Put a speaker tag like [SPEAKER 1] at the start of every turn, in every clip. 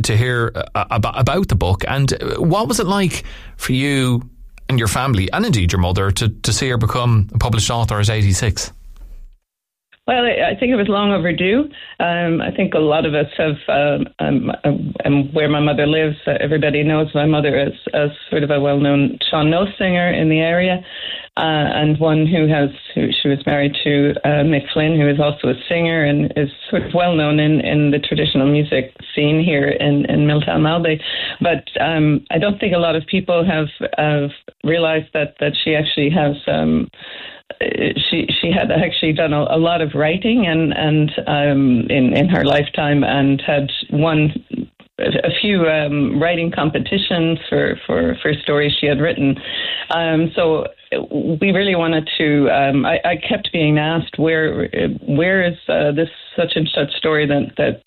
[SPEAKER 1] to hear about the book. And what was it like for you and your family, and indeed your mother, to see her become a published author at 86?
[SPEAKER 2] Well, I think it was long overdue. I think a lot of us have, where my mother lives, everybody knows my mother as sort of a well-known Sean Note singer in the area, and one who she was married to Mick Flynn, who is also a singer and is sort of well-known in the traditional music scene here in Milltown Malbay. But I don't think a lot of people have realised that she actually has... She had actually done a lot of writing and in her lifetime, and had won a few writing competitions for stories she had written. So we really wanted to. I kept being asked where is this such and such story that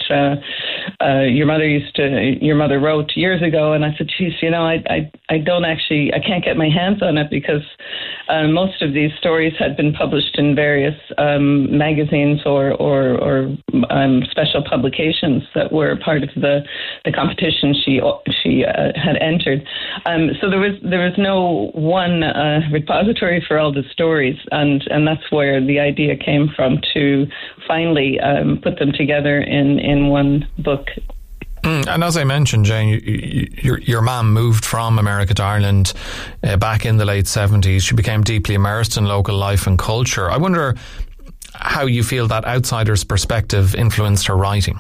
[SPEAKER 2] your mother wrote years ago, and I said, geez, I don't actually, I can't get my hands on it, because most of these stories had been published in various magazines or special publications that were part of the competition she had entered. So there was no one repository for all the stories, and that's where the idea came from, to finally put them together in one book.
[SPEAKER 1] And as I mentioned, Jane, your mum moved from America to Ireland back in the late 70s. She became deeply immersed in local life and culture. I wonder how you feel that outsider's perspective influenced her writing.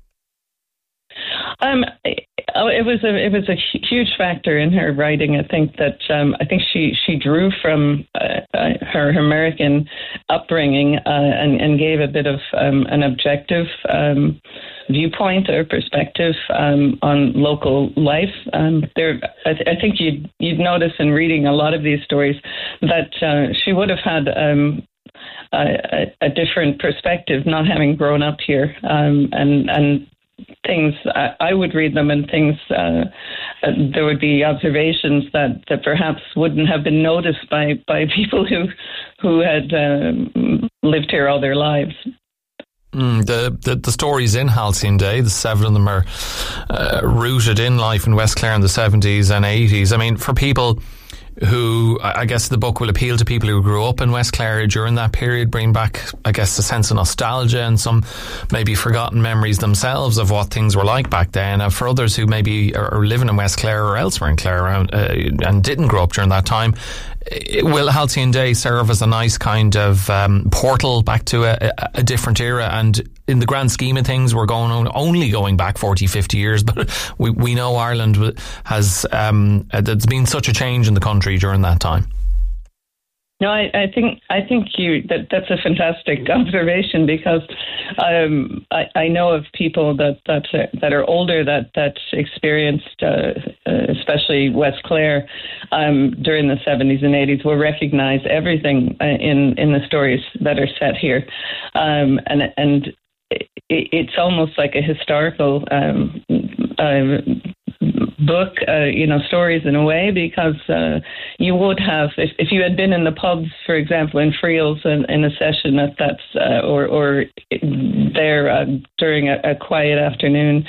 [SPEAKER 2] It was a huge factor in her writing. I think that she drew from her American upbringing and gave a bit of an objective viewpoint or perspective on local life. I think you'd notice in reading a lot of these stories that she would have had a different perspective, not having grown up here, and things, I would read them, and things, there would be observations that perhaps wouldn't have been noticed by people who had lived here all their lives.
[SPEAKER 1] The stories in Halcyon Day, the 7 of them are rooted in life in West Clare in the 70s and 80s. I mean, for people who, I guess the book will appeal to people who grew up in West Clare during that period, bring back, I guess, a sense of nostalgia and some maybe forgotten memories themselves of what things were like back then. For others who maybe are living in West Clare or elsewhere in Clare and didn't grow up during that time, will Halcyon Day serve as a nice kind of portal back to a different era? And in the grand scheme of things, we're only going back 40, 50 years, but we know Ireland has there's been such a change in the country during that time.
[SPEAKER 2] No, I think that's a fantastic observation, because I know of people that are older that experienced, especially West Clare, during the 70s and 80s, will recognise everything in the stories that are set here, and it's almost like a historical book, stories in a way, because you would have, if you had been in the pubs, for example, in Friels in a session at that, or there during a quiet afternoon,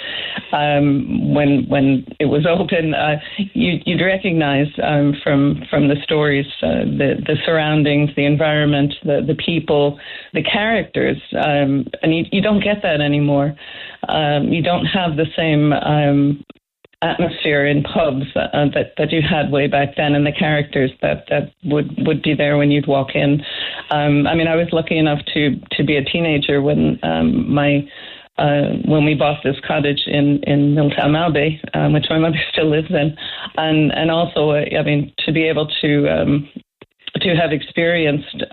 [SPEAKER 2] when it was open, you'd recognise from the stories the surroundings, the environment, the people, the characters, and you don't get that anymore. You don't have the same atmosphere in pubs that you had way back then, and the characters that would be there when you'd walk in. I was lucky enough to be a teenager when when we bought this cottage in Milltown Malbay, which my mother still lives in, and also to be able to have experienced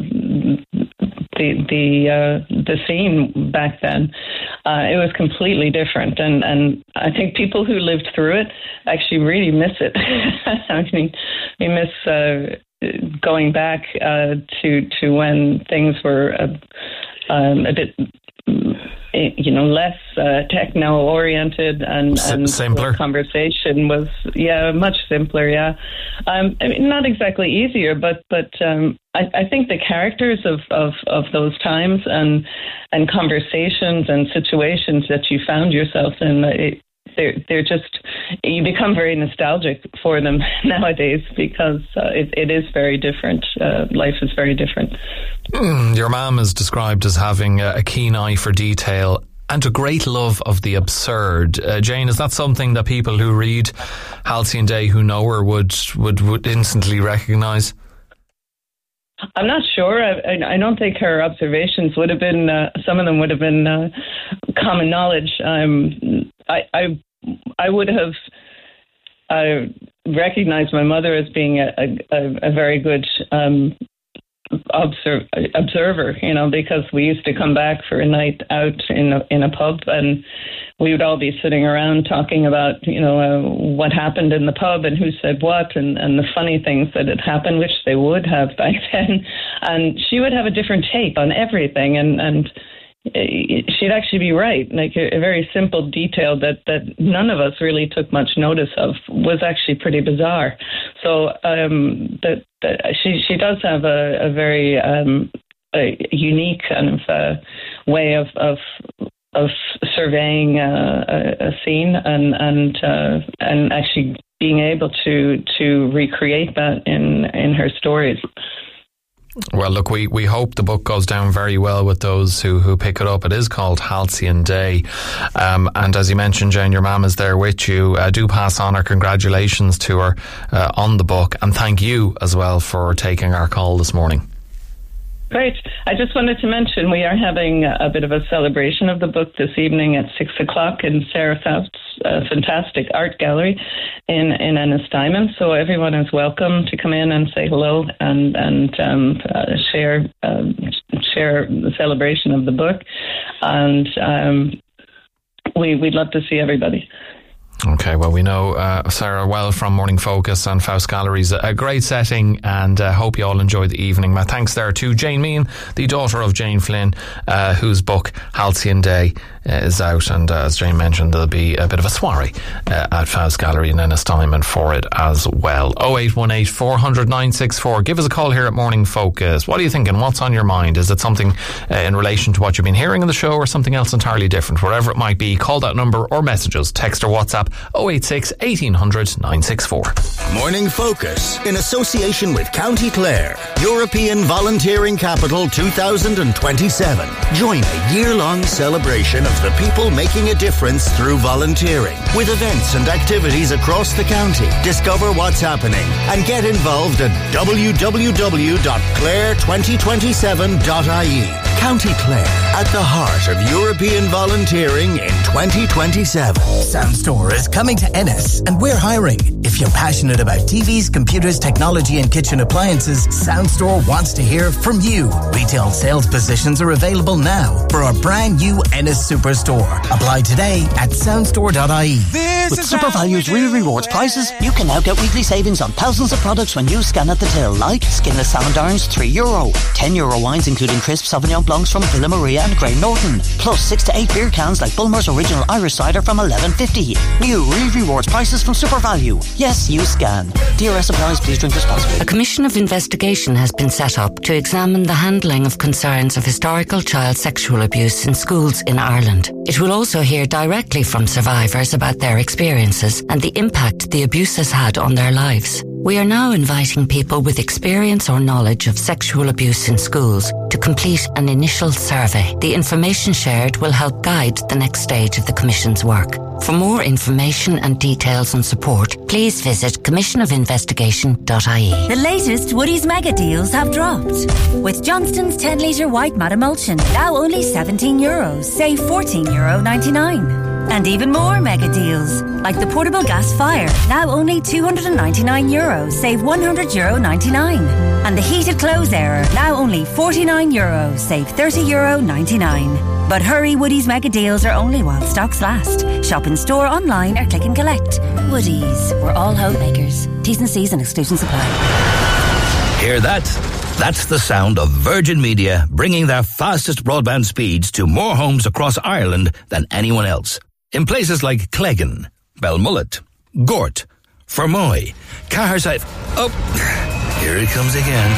[SPEAKER 2] the scene back then. It was completely different, and I think people who lived through it actually really miss it. We miss going back to when things were a bit less techno-oriented and
[SPEAKER 1] simpler.
[SPEAKER 2] Conversation was much simpler. Not exactly easier, but I think the characters of those times and conversations and situations that you found yourself in, they're just, you become very nostalgic for them nowadays because it is very different. Life is very different.
[SPEAKER 1] Your mum is described as having a keen eye for detail and a great love of the absurd. Jane, is that something that people who read Halcyon Day, who know her, would instantly recognise?
[SPEAKER 2] I'm not sure. I don't think her observations would have been, some of them would have been common knowledge. I would have recognized my mother as being a very good observer, because we used to come back for a night out in a pub, and we would all be sitting around talking about, what happened in the pub and who said what, and the funny things that had happened, which they would have back then. And she would have a different take on everything, and she'd actually be right. Like a very simple detail that none of us really took much notice of was actually pretty bizarre. So that she does have a very a unique kind of way of surveying a scene and actually being able to recreate that in her stories.
[SPEAKER 1] Well, look, we hope the book goes down very well with those who pick it up. It is called Halcyon Day. And as you mentioned, Jane, your mum is there with you. Do pass on our congratulations to her on the book. And thank you as well for taking our call this morning.
[SPEAKER 2] Great. I just wanted to mention we are having a bit of a celebration of the book this evening at 6:00 in Sarah South's fantastic art gallery in Ennistimon. So everyone is welcome to come in and say hello and share the celebration of the book. And we'd love to see everybody.
[SPEAKER 1] Okay, well, we know Sarah well from Morning Focus and Faust Galleries. A great setting, and hope you all enjoy the evening. My thanks there to Jane Meehan, the daughter of Jane Flynn, whose book Halcyon Day is out, and as Jane mentioned, there'll be a bit of a soiree at Faust Gallery in Ennistimon for it as well. 0818 400 964. Give us a call here at Morning Focus. What are you thinking? What's on your mind? Is it something in relation to what you've been hearing in the show, or something else entirely different? Wherever it might be, call that number or message us, text or WhatsApp 086 1800 964.
[SPEAKER 3] Morning Focus in association with County Clare, European Volunteering Capital 2027. Join a year-long celebration of the people making a difference through volunteering, with events and activities across the county. Discover what's happening and get involved at www.clare2027.ie. County Clare, at the heart of European volunteering in 2027.
[SPEAKER 4] Soundstore is coming to Ennis, and we're hiring. If you're passionate about TVs, computers, technology and kitchen appliances, Soundstore wants to hear from you. Retail sales positions are available now for our brand new Ennis Superstore. Apply today at soundstore.ie.
[SPEAKER 5] With SuperValue's Real Rewards prices, you can now get weekly savings on thousands of products when you scan at the till, like skinless salmon darns, €3, €10 wines including crisp Sauvignon Blancs from Villa Maria and Grey Norton, plus 6 to 8 beer cans like Bulmer's Original Irish Cider from $11.50. New Real Rewards prices from SuperValue. Yes, you scan. DRS applies. Please drink responsibly.
[SPEAKER 6] A commission of investigation has been set up to examine the handling of concerns of historical child sexual abuse in schools in Ireland. It will also hear directly from survivors about their experiences and the impact the abuse has had on their lives. We are now inviting people with experience or knowledge of sexual abuse in schools to complete an initial survey. The information shared will help guide the next stage of the Commission's work. For more information and details and support, please visit commissionofinvestigation.ie.
[SPEAKER 7] The latest Woodie's mega deals have dropped. With Johnston's 10 litre white mat emulsion, now only €17, save €14.99. And even more mega deals, like the portable gas fire, now only €299, save €100.99. And the heated clothes airer, now only €49, save €30.99. But hurry, Woodie's mega deals are only while stocks last. Shop in store, online or click and collect. Woodie's, we're all homemakers. T's and C's and exclusions apply.
[SPEAKER 8] Hear that? That's the sound of Virgin Media bringing their fastest broadband speeds to more homes across Ireland than anyone else. In places like Cleggan, Belmullet, Gort, Fermoy, Caherside. Oh, here it comes again.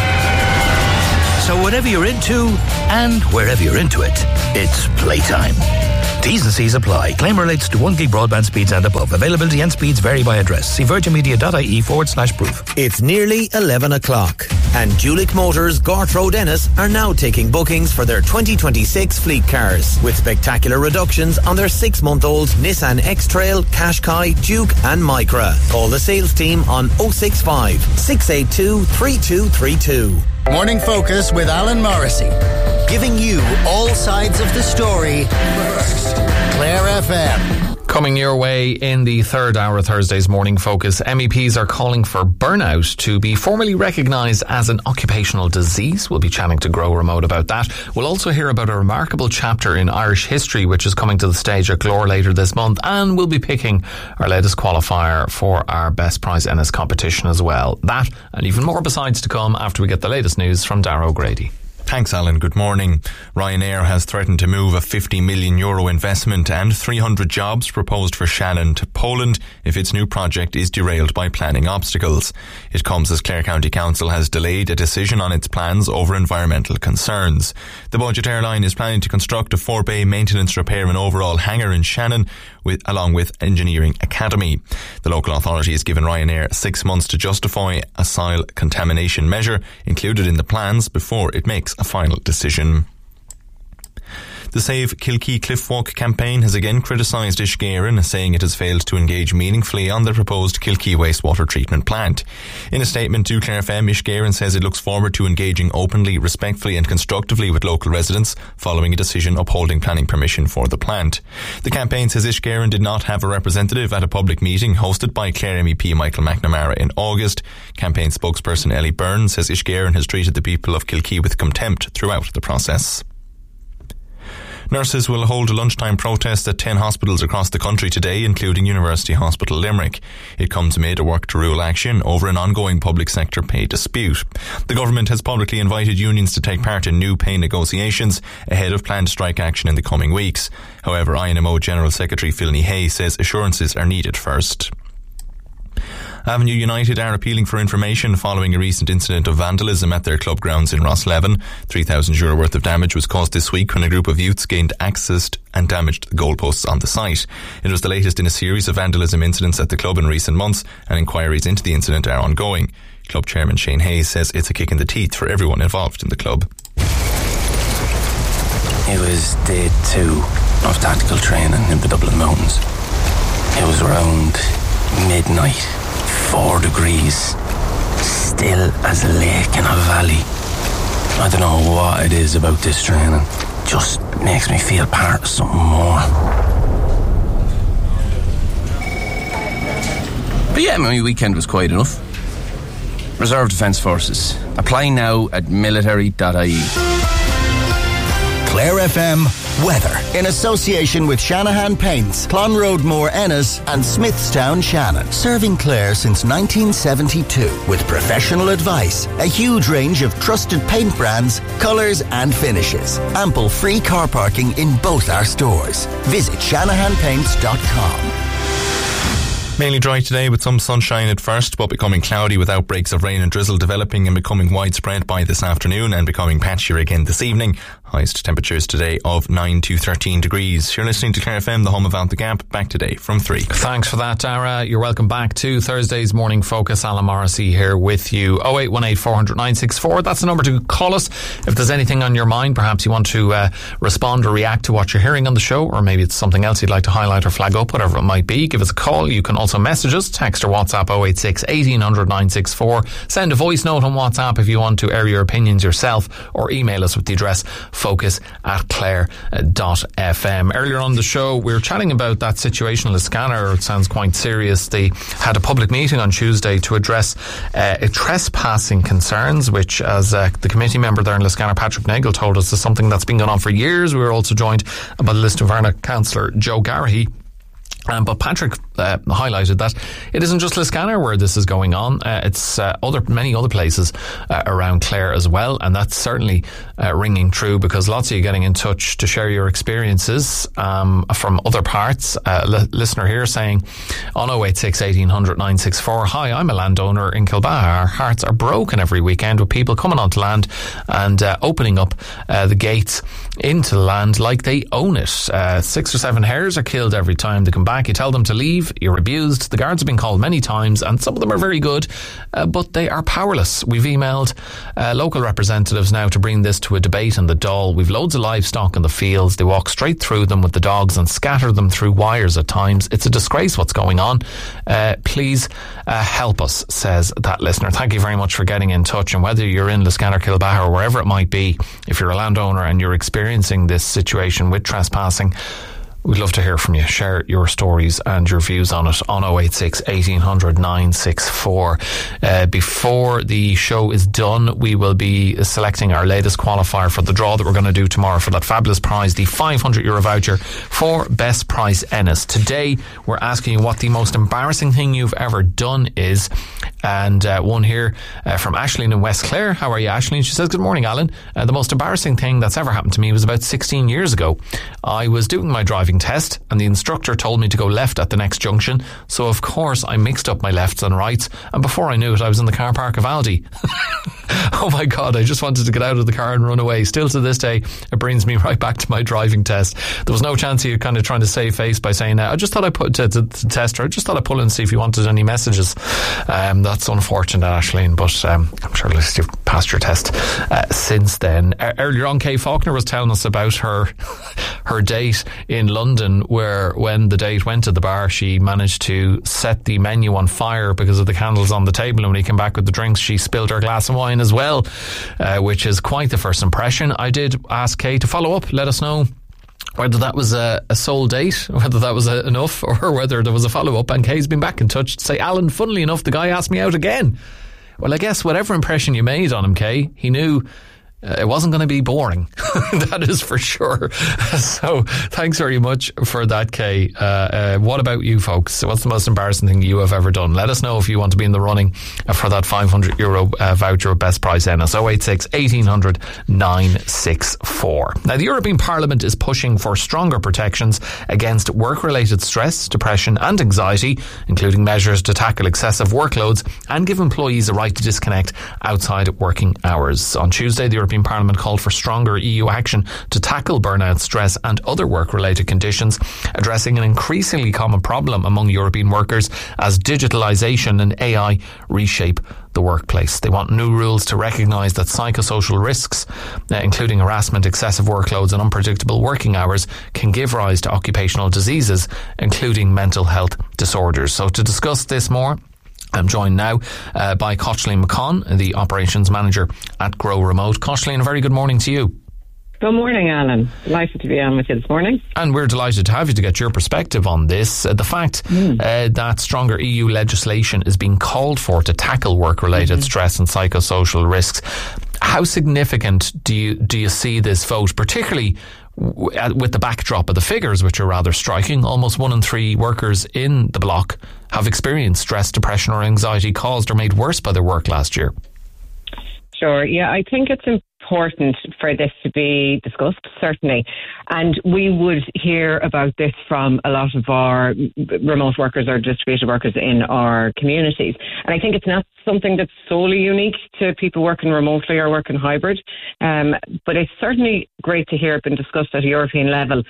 [SPEAKER 8] So whatever you're into and wherever you're into it, it's playtime. T's and C's apply. Claim relates to 1 gig broadband speeds and above. Availability and speeds vary by address. See virginmedia.ie/proof.
[SPEAKER 9] It's nearly 11 o'clock and Julick Motors, Gort Road, Ennis are now taking bookings for their 2026 fleet cars with spectacular reductions on their 6-month-old Nissan X-Trail, Qashqai, Duke and Micra. Call the sales team on 065 682 3232.
[SPEAKER 3] Morning Focus with Alan Morrissey. Giving you all sides of the story first. Clare FM.
[SPEAKER 1] Coming your way in the third hour of Thursday's Morning Focus, MEPs are calling for burnout to be formally recognised as an occupational disease. We'll be chatting to Grow Remote about that. We'll also hear about a remarkable chapter in Irish history which is coming to the stage at Glore later this month, and we'll be picking our latest qualifier for our Best Prize Ennis competition as well. That and even more besides to come after we get the latest news from Darragh O'Grady.
[SPEAKER 10] Thanks, Alan. Good morning. Ryanair has threatened to move a €50 million investment and 300 jobs proposed for Shannon to Poland if its new project is derailed by planning obstacles. It comes as Clare County Council has delayed a decision on its plans over environmental concerns. The budget airline is planning to construct a 4-bay maintenance, repair and overall hangar in Shannon, along with Engineering Academy. The local authority has given Ryanair 6 months to justify a soil contamination measure included in the plans before it makes a final decision. The Save Kilkee Cliffwalk campaign has again criticised Ishgaren, saying it has failed to engage meaningfully on the proposed Kilkee wastewater treatment plant. In a statement to Clare FM, Ishgaren says it looks forward to engaging openly, respectfully and constructively with local residents following a decision upholding planning permission for the plant. The campaign says Ishgaren did not have a representative at a public meeting hosted by Clare MEP Michael McNamara in August. Campaign spokesperson Ellie Byrne says Ishgaren has treated the people of Kilkee with contempt throughout the process. Nurses will hold a lunchtime protest at 10 hospitals across the country today, including University Hospital Limerick. It comes amid a work to rule action over an ongoing public sector pay dispute. The government has publicly invited unions to take part in new pay negotiations ahead of planned strike action in the coming weeks. However, INMO General Secretary Philny Hay says assurances are needed first. Avenue United are appealing for information following a recent incident of vandalism at their club grounds in Rosslevin. €3,000 worth of damage was caused this week when a group of youths gained access and damaged the goalposts on the site. It was the latest in a series of vandalism incidents at the club in recent months, and inquiries into the incident are ongoing. Club chairman Shane Hayes says it's a kick in the teeth for everyone involved in the club.
[SPEAKER 11] It was day 2 of tactical training in the Dublin Mountains. It was around midnight. 4 degrees, still as a lake in a valley. I don't know what it is about this training. Just makes me feel part of something more. But yeah, my weekend was quiet enough. Reserve Defence Forces. Apply now at military.ie.
[SPEAKER 3] Clare FM weather in association with Shanahan Paints, Clonroadmore Ennis and Smithstown Shannon. Serving Clare since 1972 with professional advice, a huge range of trusted paint brands, colours and finishes. Ample free car parking in both our stores. Visit shanahanpaints.com.
[SPEAKER 10] Mainly dry today with some sunshine at first, but becoming cloudy with outbreaks of rain and drizzle developing and becoming widespread by this afternoon and becoming patchier again this evening. Highest temperatures today of 9 to 13 degrees. You're listening to Clare FM, the home of Out the Gap, back today from 3.
[SPEAKER 1] Thanks for that, Darragh. You're welcome back to Thursday's Morning Focus. Alan Morrissey here with you. 0818 400 964. That's the number to call us if there's anything on your mind. Perhaps you want to respond or react to what you're hearing on the show, or maybe it's something else you'd like to highlight or flag up, whatever it might be. Give us a call. You can also message us, text or WhatsApp 086 1800 964. Send a voice note on WhatsApp if you want to air your opinions yourself, or email us with the address focus@clare.fm. Earlier on the show, we were chatting about that situation in Liscannor. It sounds quite serious. They had a public meeting on Tuesday to address trespassing concerns, which, as the committee member there in Liscannor, Patrick Nagle, told us, is something that's been going on for years. We were also joined by the Lisdoonvarna councillor Joe Garrahy, But Patrick highlighted that it isn't just Liscannor where this is going on. It's many other places around Clare as well, and that's certainly ringing true, because lots of you getting in touch to share your experiences from other parts. Listener here saying on 086 1800 964, hi, I'm a landowner in Kilbaha. Our hearts are broken every weekend with people coming onto land and opening up the gates into the land like they own it. 6 or 7 hares are killed every time they come back. You tell them to leave, you're abused. The guards have been called many times, and some of them are very good, but they are powerless. We've emailed local representatives now to bring this to a debate in the Dáil. We've loads of livestock in the fields. They walk straight through them with the dogs and scatter them through wires at times. It's a disgrace what's going on. Please help us, says that listener. Thank you very much for getting in touch, and whether you're in Liscannor, Kilbaha or wherever it might be, if you're a landowner and you're experiencing this situation with trespassing, we'd love to hear from you. Share your stories and your views on it on 086 1800 964. Before the show is done, we will be selecting our latest qualifier for the draw that we're going to do tomorrow for that fabulous prize, the €500 voucher for Best Price Ennis. Today, we're asking you what the most embarrassing thing you've ever done is. And one here from Aisling in West Clare. How are you, Aisling? She says, good morning, Alan. The most embarrassing thing that's ever happened to me was about 16 years ago. I was doing my driving test and the instructor told me to go left at the next junction, so of course I mixed up my lefts and rights, and before I knew it I was in the car park of Aldi. Oh my God, I just wanted to get out of the car and run away. Still to this day, it brings me right back to my driving test. There was no chance of you kind of trying to save face by saying, I just thought I'd put to test her, I just thought I'd pull in and see if you wanted any messages. That's unfortunate, Aisling, but I'm sure at least you've passed your test since then. Earlier on, Kay Faulkner was telling us about her date in London, where when the date went to the bar, she managed to set the menu on fire because of the candles on the table, and when he came back with the drinks, she spilled her glass of wine as well, which is quite the first impression. I did ask Kay to follow up, let us know whether that was a sole date, whether that was enough, or whether there was a follow-up, and Kay's been back in touch to say, Alan, funnily enough, the guy asked me out again. Well, I guess whatever impression you made on him, Kay, he knew it wasn't going to be boring. That is for sure. So thanks very much for that, Kay. What about you folks? What's the most embarrassing thing you have ever done? Let us know if you want to be in the running for that €500 voucher of Best Price Ennis. 086 1800 964. Now, the European Parliament is pushing for stronger protections against work-related stress, depression and anxiety, including measures to tackle excessive workloads and give employees a right to disconnect outside working hours. On Tuesday, the European Parliament called for stronger EU action to tackle burnout, stress and other work-related conditions, addressing an increasingly common problem among European workers as digitalisation and AI reshape the workplace. They want new rules to recognise that psychosocial risks, including harassment, excessive workloads and unpredictable working hours, can give rise to occupational diseases, including mental health disorders. So to discuss this more, I'm joined now by Coisling McCon, the Operations Manager at Grow Remote. Coisling, a very good morning to you.
[SPEAKER 12] Good morning, Alan. Delighted to be on with you this morning.
[SPEAKER 1] And we're delighted to have you to get your perspective on this. The fact that stronger EU legislation is being called for to tackle work-related stress and psychosocial risks. How significant do you see this vote, particularly with the backdrop of the figures, which are rather striking? Almost 1 in 3 workers in the bloc have experienced stress, depression or anxiety caused or made worse by their work last year.
[SPEAKER 12] Sure, yeah, I think it's important for this to be discussed, certainly. And we would hear about this from a lot of our remote workers or distributed workers in our communities. And I think it's not something that's solely unique to people working remotely or working hybrid. But it's certainly great to hear it been discussed at a European level.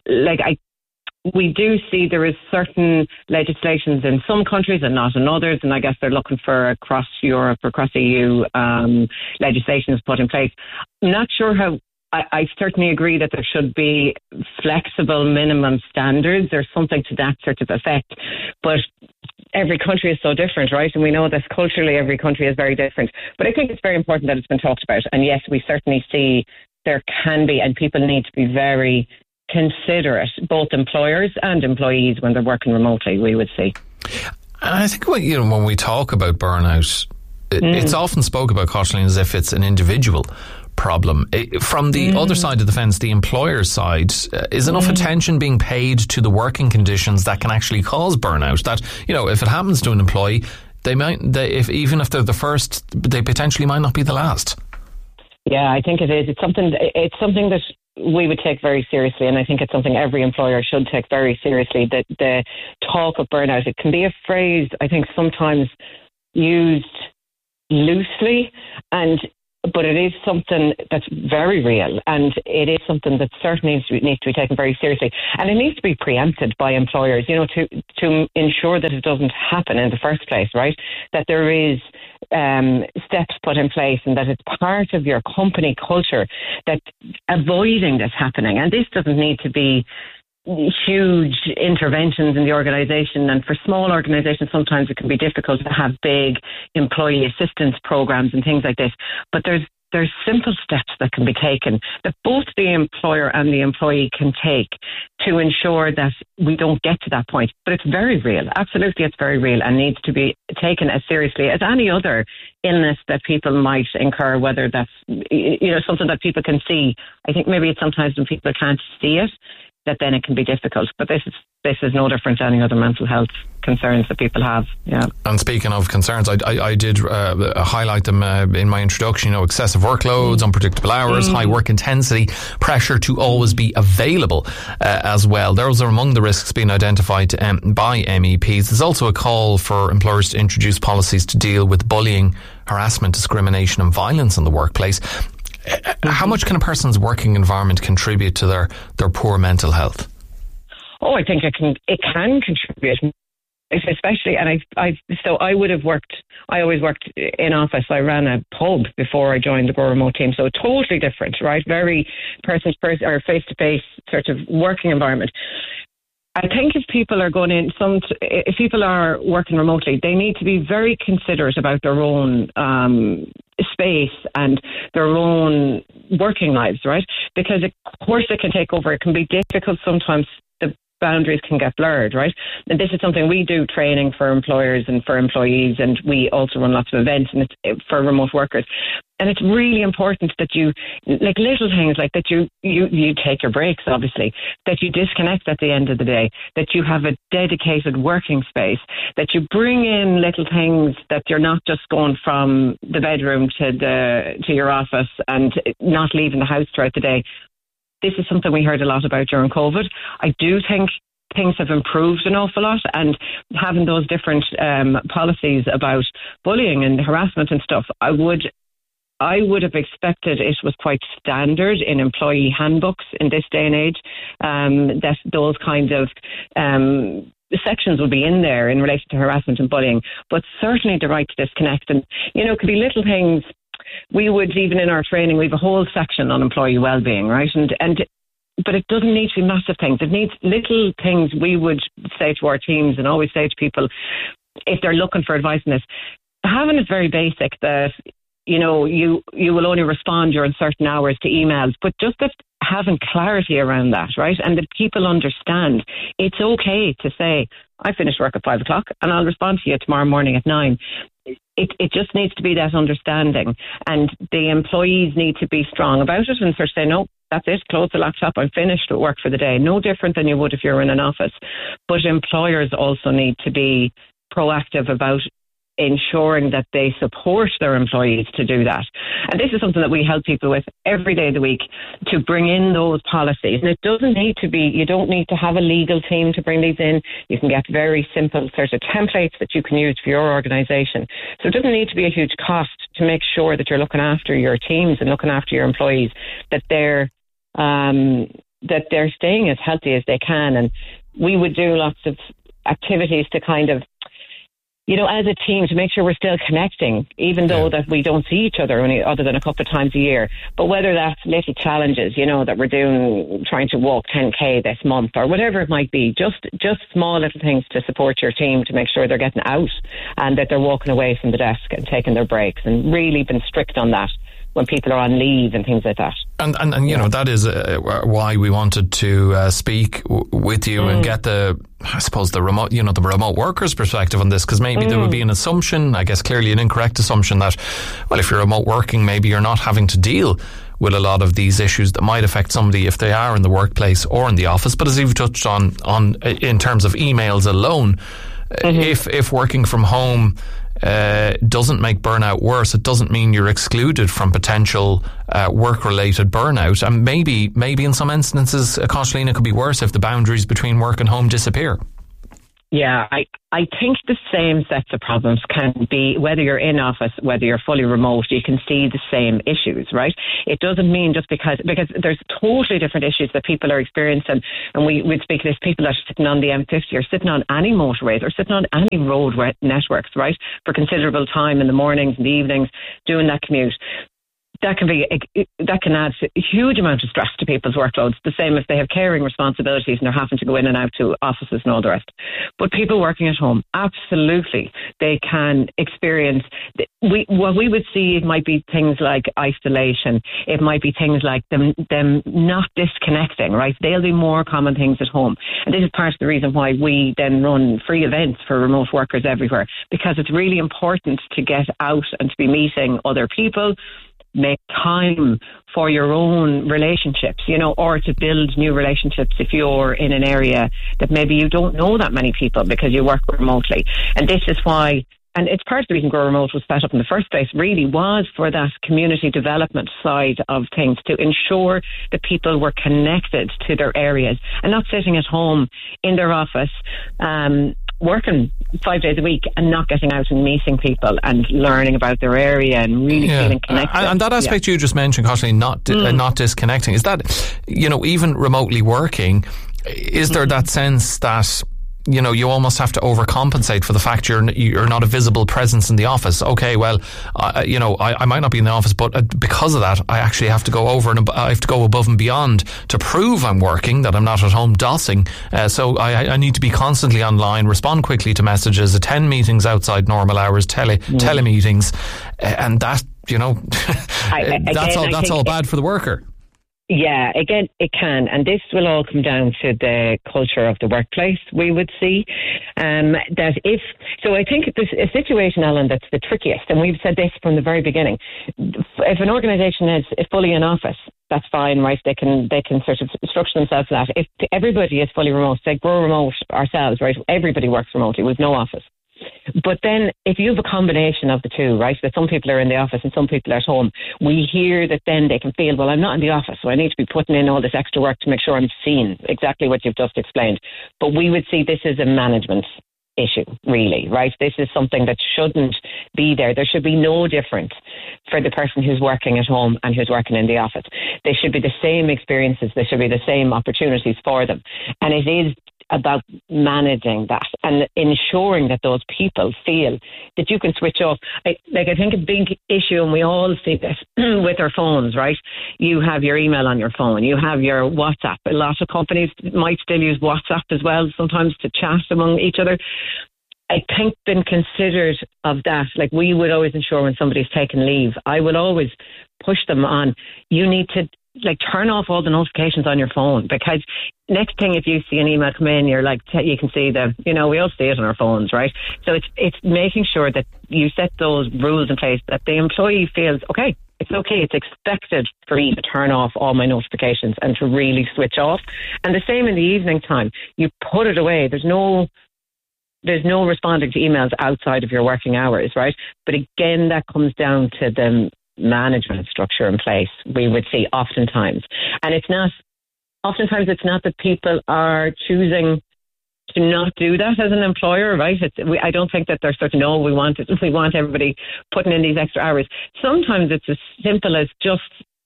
[SPEAKER 12] We do see there is certain legislations in some countries and not in others, and I guess they're looking for across Europe or across EU legislation is put in place. I'm not sure how. I certainly agree that there should be flexible minimum standards or something to that sort of effect, but every country is so different, right? And we know that culturally every country is very different. But I think it's very important that it's been talked about, and yes, we certainly see there can be, and people need to be very considerate, both employers and employees, when they're working remotely, we would see.
[SPEAKER 1] And I think when we talk about burnout, it's often spoke about, Coisling, as if it's an individual problem. From the other side of the fence, the employer's side, is enough attention being paid to the working conditions that can actually cause burnout? That, if it happens to an employee, even if they're the first, they potentially might not be the last.
[SPEAKER 12] Yeah, I think it is. It's something that we would take very seriously, and I think it's something every employer should take very seriously. That the talk of burnout, it can be a phrase I think sometimes used loosely, but it is something that's very real, and it is something that certainly needs to be taken very seriously, and it needs to be preempted by employers, to ensure that it doesn't happen in the first place, right? That there is steps put in place, and that it's part of your company culture that avoiding this happening. And this doesn't need to be huge interventions in the organisation, and for small organisations sometimes it can be difficult to have big employee assistance programs and things like this, but there's simple steps that can be taken that both the employer and the employee can take to ensure that we don't get to that point. But it's very real. Absolutely, it's very real and needs to be taken as seriously as any other illness that people might incur, whether that's something that people can see. I think maybe it's sometimes when people can't see it, that then it can be difficult. But this is no different to any other mental health concerns that people have. Yeah. And
[SPEAKER 1] speaking of concerns, I did highlight them in my introduction. Excessive workloads, unpredictable hours, high work intensity, pressure to always be available as well. Those are among the risks being identified by MEPs. There's also a call for employers to introduce policies to deal with bullying, harassment, discrimination and violence in the workplace. How much can a person's working environment contribute to their poor mental health?
[SPEAKER 12] I think it can contribute, especially, and I always worked in office. I ran a pub before I joined the Go Remote team, so totally different, right? Very person-to-person or face-to-face sort of working environment. I think if people are if people are working remotely, they need to be very considerate about their own space and their own working lives, right? Because of course it can take over. It can be difficult sometimes. The boundaries can get blurred, right? And this is something we do, training for employers and for employees, and we also run lots of events and it's for remote workers. And it's really important that you, like little things like that, you take your breaks, obviously, that you disconnect at the end of the day, that you have a dedicated working space, that you bring in little things, that you're not just going from the bedroom to your office and not leaving the house throughout the day. This is something we heard a lot about during COVID. I do think things have improved an awful lot, and having those different policies about bullying and harassment and stuff, I would have expected it was quite standard in employee handbooks in this day and age, that those kinds of sections will be in there in relation to harassment and bullying. But certainly the right to disconnect, and it could be little things. We would, even in our training, we have a whole section on employee well-being, right? But it doesn't need to be massive things. It needs little things we would say to our teams and always say to people if they're looking for advice on this. Having it very basic that you will only respond during certain hours to emails, but just that having clarity around that, right? And that people understand it's okay to say, I finished work at 5 o'clock and I'll respond to you tomorrow morning at 9. It just needs to be that understanding, and the employees need to be strong about it and sort of say, no, that's it, close the laptop, I'm finished with work for the day. No different than you would if you're in an office. But employers also need to be proactive about ensuring that they support their employees to do that. And this is something that we help people with every day of the week, to bring in those policies. And it doesn't need to be, you don't need to have a legal team to bring these in. You can get very simple sort of templates that you can use for your organisation. So it doesn't need to be a huge cost to make sure that you're looking after your teams and looking after your employees, that they're staying as healthy as they can. And we would do lots of activities to kind of, as a team, to make sure we're still connecting, even though that we don't see each other only other than a couple of times a year. But whether that's little challenges, that we're doing, trying to walk 10K this month or whatever it might be, just small little things to support your team, to make sure they're getting out and that they're walking away from the desk and taking their breaks, and really been strict on that when people are on leave and things like that. And
[SPEAKER 1] that is why we wanted to speak with you and get the remote workers' perspective on this, because maybe there would be an assumption, I guess clearly an incorrect assumption, that, well, if you're remote working, maybe you're not having to deal with a lot of these issues that might affect somebody if they are in the workplace or in the office. But as you've touched on in terms of emails alone, if working from home doesn't make burnout worse, it doesn't mean you're excluded from potential work-related burnout. And maybe in some instances, Caitríona, it could be worse if the boundaries between work and home disappear.
[SPEAKER 12] Yeah, I think the same sets of problems can be, whether you're in office, whether you're fully remote, you can see the same issues, right? It doesn't mean just because there's totally different issues that people are experiencing. And we'd speak to this, people that are sitting on the M50 or sitting on any motorways or sitting on any road networks, right, for considerable time in the mornings and the evenings, doing that commute. That can add a huge amount of stress to people's workloads. The same if they have caring responsibilities and they're having to go in and out to offices and all the rest. But people working at home, absolutely, they can experience. What we would see, it might be things like isolation. It might be things like them not disconnecting. Right? They'll be more common things at home, and this is part of the reason why we then run free events for remote workers everywhere, because it's really important to get out and to be meeting other people. Make time for your own relationships, or to build new relationships if you're in an area that maybe you don't know that many people because you work remotely. And this is why, and it's part of the reason Grow Remote was set up in the first place, really was for that community development side of things, to ensure that people were connected to their areas and not sitting at home in their office, working 5 days a week and not getting out and meeting people and learning about their area and really feeling connected.
[SPEAKER 1] And that aspect you just mentioned, Caitríona, not disconnecting, is that, even remotely working, is there that sense that you almost have to overcompensate for the fact you're not a visible presence in the office? Okay, well, I might not be in the office, but because of that, I actually have to go I have to go above and beyond to prove I'm working, that I'm not at home dossing. So I need to be constantly online, respond quickly to messages, attend meetings outside normal hours, telemeetings, and that, that's all bad for the worker.
[SPEAKER 12] Yeah, again, it can. And this will all come down to the culture of the workplace, we would see. So I think there's a situation, Ellen, that's the trickiest. And we've said this from the very beginning. If an organisation is fully in office, that's fine, right? They can sort of structure themselves for that. If everybody is fully remote, say Grow Remote ourselves, right? Everybody works remotely with no office. But then if you have a combination of the two, right, that some people are in the office and some people are at home, we hear that then they can feel, well, I'm not in the office, so I need to be putting in all this extra work to make sure I'm seen, exactly what you've just explained. But we would see this as a management issue, really, right? This is something that shouldn't be there. There should be no difference for the person who's working at home and who's working in the office. They should be the same experiences. There should be the same opportunities for them. And it is about managing that and ensuring that those people feel that you can switch off. I think a big issue, and we all see this with our phones, right? You have your email on your phone, you have your WhatsApp. A lot of companies might still use WhatsApp as well, sometimes to chat among each other. I think been considered of that, like we would always ensure when somebody's taken leave, I will always push them on, you need to turn off all the notifications on your phone, because next thing, if you see an email come in, you're you can see we all see it on our phones, right? So it's making sure that you set those rules in place that the employee feels, okay, it's expected for me to turn off all my notifications and to really switch off. And the same in the evening time, you put it away. There's no responding to emails outside of your working hours, right? But again, that comes down to the management structure in place, we would see oftentimes. And oftentimes it's not that people are choosing to not do that as an employer, right? I don't think that they're sort of, no, we want everybody putting in these extra hours. Sometimes it's as simple as just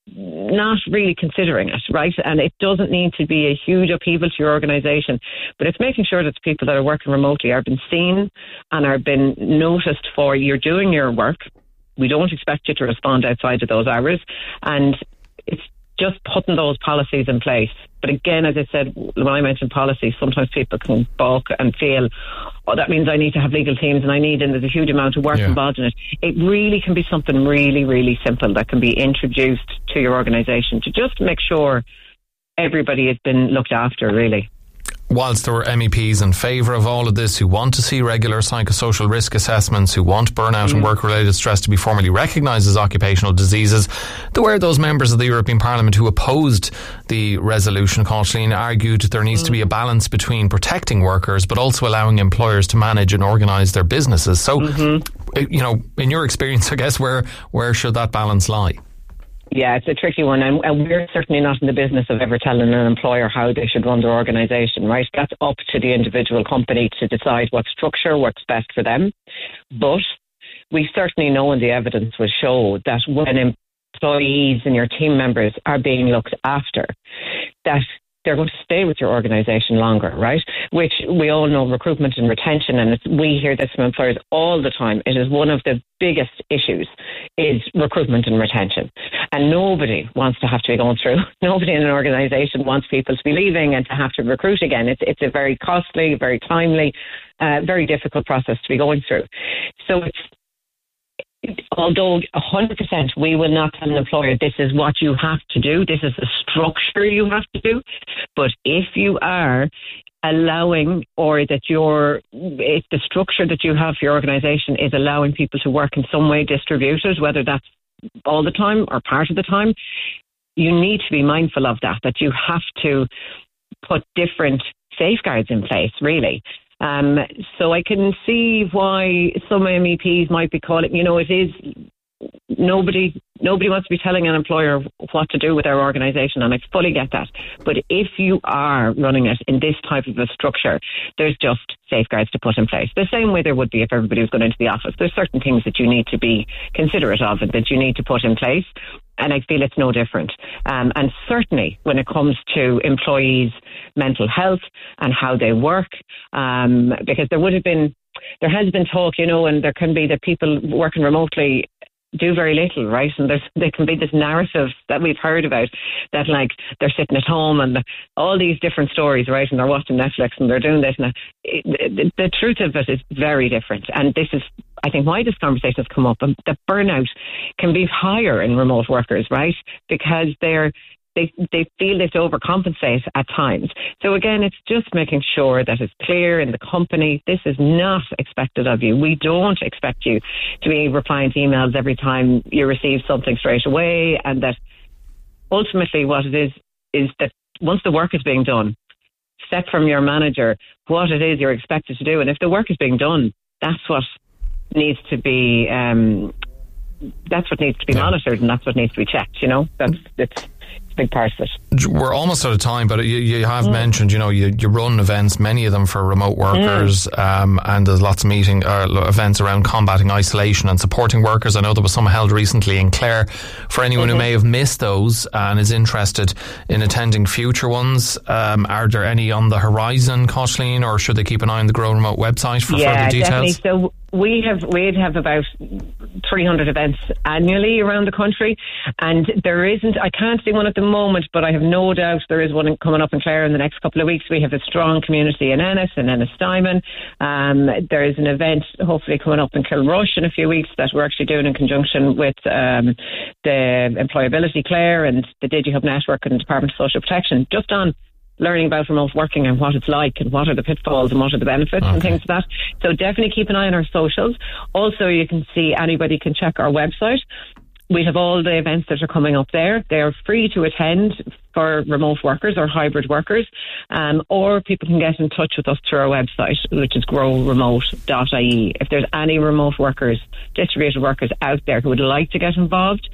[SPEAKER 12] not really considering it, right? And it doesn't need to be a huge upheaval to your organisation, but it's making sure that the people that are working remotely are being seen and are being noticed for you're doing your work. We don't expect you to respond outside of those hours, and it's just putting those policies in place. But again, as I said, when I mentioned policies, sometimes people can balk and feel, oh, that means I need to have legal teams and there's a huge amount of work involved in it. It really can be something really, really simple that can be introduced to your organisation to just make sure everybody has been looked after, really.
[SPEAKER 1] whilst there were MEPs in favour of all of this, who want to see regular psychosocial risk assessments, who want burnout and work-related stress to be formally recognised as occupational diseases, there were those members of the European Parliament who opposed the resolution. Kathleen argued there needs to be a balance between protecting workers but also allowing employers to manage and organise their businesses. So, you know, in your experience, I guess, where should that balance lie?
[SPEAKER 12] Yeah, it's a tricky one, and we're certainly not in the business of ever telling an employer how they should run their organisation, right? That's up to the individual company to decide what structure works best for them. But we certainly know, and the evidence will show, that when employees and your team members are being looked after, that they're going to stay with your organisation longer, right? Which we all know, recruitment and retention, and we hear this from employers all the time. It is one of the biggest issues, is recruitment and retention. And nobody wants to have to be going through. Nobody in an organisation wants people to be leaving and to have to recruit again. It's a very costly, very timely, very difficult process to be going through. So although 100% we will not tell an employer this is what you have to do, this is the structure you have to do, but if you are allowing, or that if the structure that you have for your organisation is allowing people to work in some way distributed, whether that's all the time or part of the time, you need to be mindful of that you have to put different safeguards in place, really. So I can see why some MEPs might be calling, it is, nobody wants to be telling an employer what to do with their organisation, and I fully get that. But if you are running it in this type of a structure, there's just safeguards to put in place. The same way there would be if everybody was going into the office. There's certain things that you need to be considerate of and that you need to put in place. And I feel it's no different. And certainly when it comes to employees' mental health and how they work, because there has been talk, and there can be that people working remotely do very little, right? And there can be this narrative that we've heard about that, like, they're sitting at home and all these different stories, right? And they're watching Netflix and they're doing this. And the truth of it is very different. And this is, I think, why this conversation has come up. And the burnout can be higher in remote workers, right? Because they feel they have to overcompensate at times. So again, it's just making sure that it's clear in the company, this is not expected of you. We don't expect you to be replying to emails every time you receive something straight away, and that ultimately what it is that once the work is being done, set from your manager what it is you're expected to do. And if the work is being done, that's what needs to be monitored, and that's what needs to be checked, It's a big part of it.
[SPEAKER 1] We're almost out of time, but you have mentioned, you run events, many of them for remote workers, and there's lots of events around combating isolation and supporting workers. I know there was some held recently in Clare. For anyone who may have missed those and is interested in attending future ones, are there any on the horizon, Kathleen, or should they keep an eye on the Grow Remote website for further details?
[SPEAKER 12] Definitely. So we'd have about 300 events annually around the country, and I can't see one at the moment, but I have no doubt there is one coming up in Clare in the next couple of weeks. We have a strong community in Ennis and Ennistimon. There is an event hopefully coming up in Kilrush in a few weeks that we're actually doing in conjunction with the Employability Clare and the DigiHub Network and the Department of Social Protection, just on learning about remote working and what it's like and what are the pitfalls and what are the benefits and things like that. So definitely keep an eye on our socials. Also, you can see, anybody can check our website. We have all the events that are coming up there. They are free to attend for remote workers or hybrid workers, or people can get in touch with us through our website, which is growremote.ie. If there's any remote workers, distributed workers out there who would like to get involved,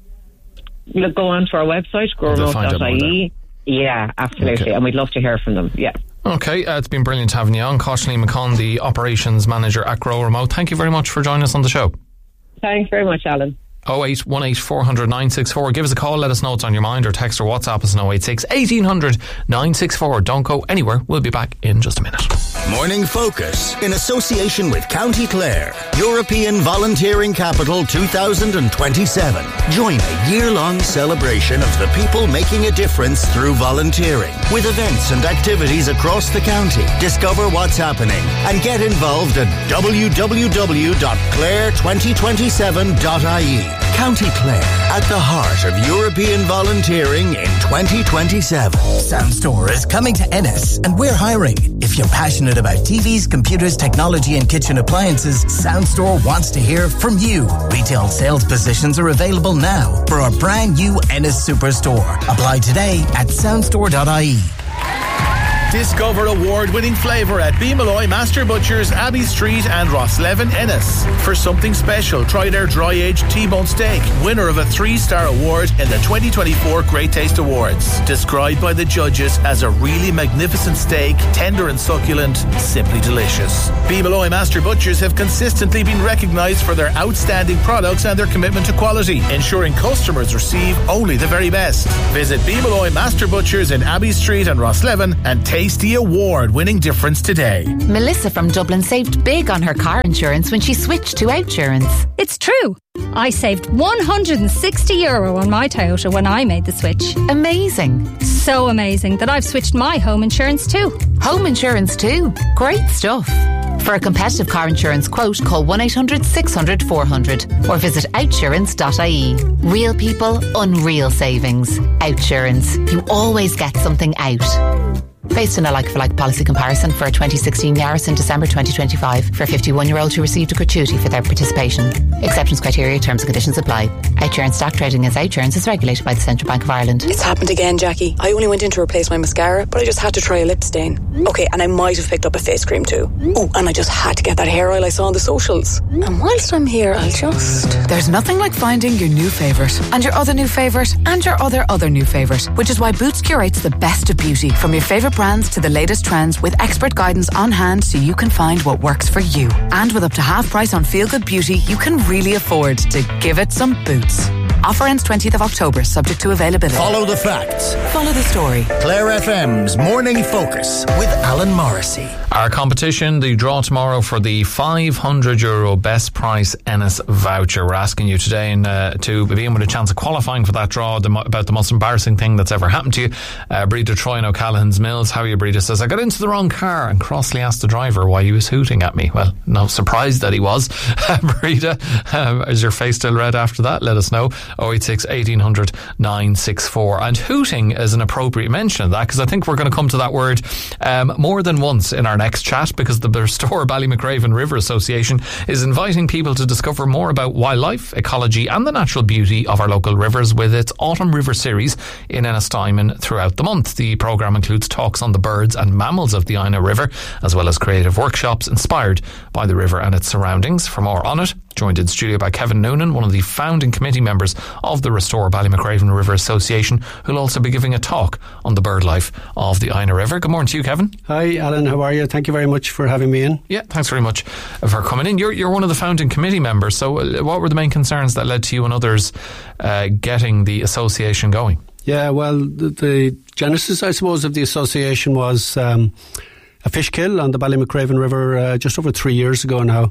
[SPEAKER 12] go on to our website, growremote.ie. Yeah, absolutely. Okay. And we'd love to hear from them. Yeah.
[SPEAKER 1] Okay, it's been brilliant having you on. Kathleen McConn, the Operations Manager at Grow Remote. Thank you very much for joining us on the show.
[SPEAKER 12] Thanks very much, Alan.
[SPEAKER 1] 0818 400 964. Give us a call, let us know what's on your mind, or text or WhatsApp us on 086 1800 964. Don't go anywhere. We'll be back in just a minute.
[SPEAKER 3] Morning Focus, in association with County Clare, European Volunteering Capital 2027. Join a year-long celebration of the people making a difference through volunteering, with events and activities across the county. Discover what's happening and get involved at www.clare2027.ie. County Clare, at the heart of European volunteering in 2027.
[SPEAKER 4] Soundstore is coming to Ennis and we're hiring. If you're passionate about TVs, computers, technology and kitchen appliances, Soundstore wants to hear from you. Retail sales positions are available now for our brand new Ennis Superstore. Apply today at soundstore.ie.
[SPEAKER 13] Discover award-winning flavour at B. Malloy Master Butchers, Abbey Street and Rosslevin, Ennis. For something special, try their dry-aged T-bone steak, winner of a 3-star award in the 2024 Great Taste Awards. Described by the judges as a really magnificent steak, tender and succulent, simply delicious. B. Malloy Master Butchers have consistently been recognised for their outstanding products and their commitment to quality, ensuring customers receive only the very best. Visit B. Malloy Master Butchers in Abbey Street and Rosslevin and taste the award-winning difference today.
[SPEAKER 14] Melissa from Dublin saved big on her car insurance when she switched to Outsurance.
[SPEAKER 15] It's true. I saved €160 on my Toyota when I made the switch.
[SPEAKER 14] Amazing.
[SPEAKER 15] So amazing that I've switched my home insurance too.
[SPEAKER 14] Home insurance too. Great stuff. For a competitive car insurance quote, call 1-800-600-400 or visit outsurance.ie. Real people, unreal savings. Outsurance. You always get something out. Based on a like-for-like policy comparison for a 2016 Yaris in December 2025 for 51-year-olds who received a gratuity for their participation. Exceptions, criteria, terms and conditions apply. Outsurance stock trading as Outsurance is regulated by the Central Bank of Ireland.
[SPEAKER 16] It's happened again, Jackie. I only went in to replace my mascara, but I just had to try a lip stain. Okay, and I might have picked up a face cream too. Oh, and I just had to get that hair oil I saw on the socials. And whilst I'm here, I'll just...
[SPEAKER 14] There's nothing like finding your new favourite, and your other new favourite, and your other new favourite, which is why Boots curates the best of beauty, from your favourite brands to the latest trends, with expert guidance on hand so you can find what works for you. And with up to half price on feel good beauty, you can really afford to give it some Boots. Offer ends 20th of October, subject to availability.
[SPEAKER 3] Follow the facts.
[SPEAKER 14] Follow the story.
[SPEAKER 3] Clare FM's Morning Focus with Alan Morrissey.
[SPEAKER 1] Our competition, the draw tomorrow for the €500 Best Price Ennis voucher. We're asking you today to be in with a chance of qualifying for that draw about the most embarrassing thing that's ever happened to you. Breda Troy in O'Callaghan's Mills. How are you, Breda? Says, I got into the wrong car and crossly asked the driver why he was hooting at me. Well, no surprise that he was. Breda, is your face still red after that? Let us know. 086 1800 964. And hooting is an appropriate mention of that, because I think we're going to come to that word more than once in our next chat, because the Restore Ballymacraven River Association is inviting people to discover more about wildlife, ecology and the natural beauty of our local rivers with its Autumn River series in Ennistimon throughout the month. The programme includes talks on the birds and mammals of the Ina River, as well as creative workshops inspired by the river and its surroundings. For more on it, joined in studio by Kevin Noonan, one of the founding committee members of the Restore Ballymacraven River Association, who'll also be giving a talk on the bird life of the Ina River. Good morning to you, Kevin.
[SPEAKER 17] Hi, Alan. How are you? Thank you very much for having me in.
[SPEAKER 1] Yeah, thanks very much for coming in. You're one of the founding committee members, so what were the main concerns that led to you and others getting the association going?
[SPEAKER 17] Yeah, well, the genesis, I suppose, of the association was a fish kill on the Ballymacraven River just over 3 years ago now.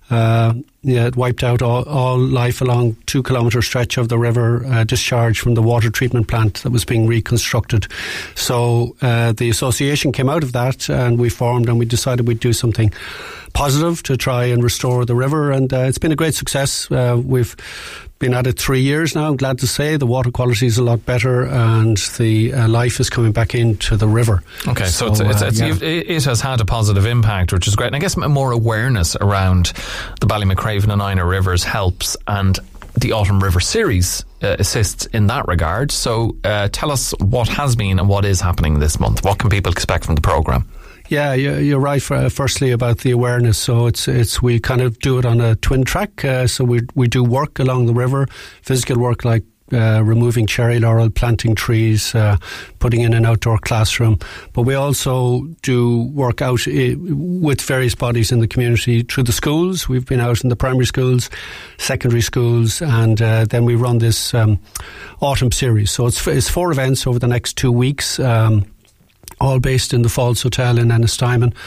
[SPEAKER 17] It wiped out all life along 2 kilometre stretch of the river, discharged from the water treatment plant that was being reconstructed. So the association came out of that, and we formed, and we decided we'd do something positive to try and restore the river, and it's been a great success. We've been at it 3 years now. I'm glad to say the water quality is a lot better, and the life is coming back into the river.
[SPEAKER 1] Okay, so it has had a positive impact, which is great. And I guess more awareness around the Ballymacraven and Ina rivers helps, and the Autumn River series assists in that regard. So tell us what has been and what is happening this month. What can people expect from the programme?
[SPEAKER 17] Yeah, you're right. Firstly, about the awareness. So it's we kind of do it on a twin track. So we do work along the river, physical work like removing cherry laurel, planting trees, putting in an outdoor classroom. But we also do work out with various bodies in the community through the schools. We've been out in the primary schools, secondary schools, and then we run this autumn series. So it's 4 events over the next 2 weeks. All based in the Falls Hotel in Ennistimon.